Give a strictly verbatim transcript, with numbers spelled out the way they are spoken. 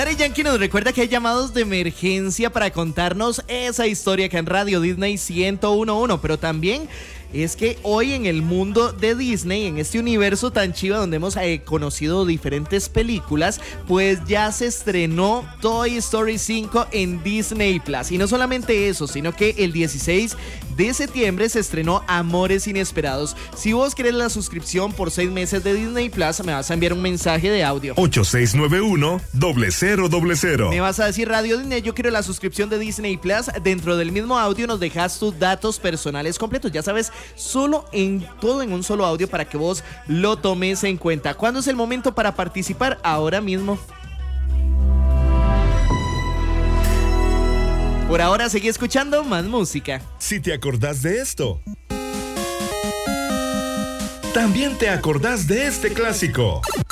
Daddy Yankee nos recuerda que hay llamados de emergencia para contarnos esa historia que en Radio Disney ciento uno punto uno, pero también es que hoy en el mundo de Disney, en este universo tan chiva donde hemos eh, conocido diferentes películas, pues ya se estrenó Toy Story cinco en Disney Plus. Y no solamente eso, sino que el dieciséis de septiembre se estrenó Amores Inesperados. Si vos querés la suscripción por seis meses de Disney Plus, me vas a enviar un mensaje de audio. ocho seis nueve uno, cero cero cero cero. Me vas a decir: Radio Disney, yo quiero la suscripción de Disney Plus. Dentro del mismo audio nos dejas tus datos personales completos. Ya sabes, solo en todo en un solo audio para que vos lo tomes en cuenta. ¿Cuándo es el momento para participar? Ahora mismo. Por ahora seguí escuchando más música. Si te acordás de esto, también te acordás de este clásico.